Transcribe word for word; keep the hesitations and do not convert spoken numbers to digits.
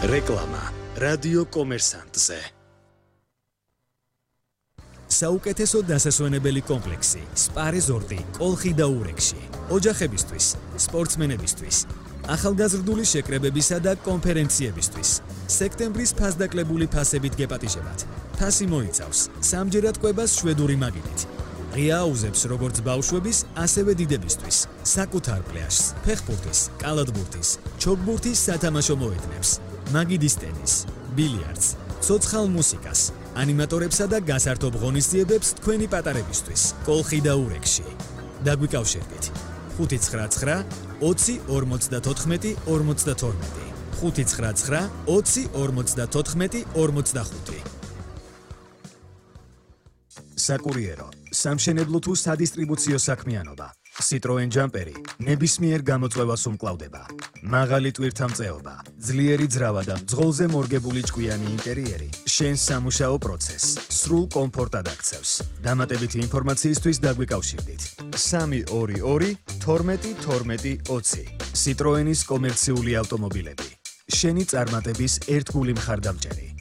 რეკლამა რადიო კომერსანტზე. საუკეთესო დასასვენებელი კომპლექსი სპა რეზორტი კოლხი და ურეკში. ოჯახებისთვის, სპორტსმენებისთვის, ახალგაზრდული შეკრებებისა და კონფერენციებისთვის. სექტემბრის ფასდაკლებული ფასებით გეპატიჟებათ. ფასი მოიცავს სამჯერად კვებას შვედური მაგიდით. ღია აუზებს როგორც ბავშვების, ასევე დიდებისთვის. საკუთარ პლაჟს, ფეხბურთის, კალათბურთის, ჩოგბურთის სათამაშო მოედნებს. მაგიდის ტენის, ბილიარდს, ცოცხალ მუსიკას, ანიმატორებსა და გასართობ ღონისძიებებს თქვენი პატარებისთვის. კოლხი და ურეკში. დაგვიკავშირდით. ხუთი ცხრა ცხრა ოცი ორმოცდათოთხმეტი ორმოცდათორმეტი. ხუთი ცხრა ცხრა ოცი ორმოცდათოთხმეტი ორმოცდახუთი. საკურიერო, სამშენებლო თუ სადისტრიბუციო საქმიანობა. Citroen ჯამპერი ნებისმიერ გამოწვევას უმკლავდება. მაღალი ტვირთამწეობა, ძლიერი ძრავა და მძღოლზე მორგებული ჭკვიანი ინტერიერი შენს სამუშაო პროცესს სრულ კომფორტად აქცევს. დამატებითი ინფორმაციისთვის დაგვიკავშირდით. სამი ორი ორი თორმეტი თორმეტი ოცი. Citroenis კომერციული ავტომობილები. შენი წარმატების ერთგული მხარდამჭერი.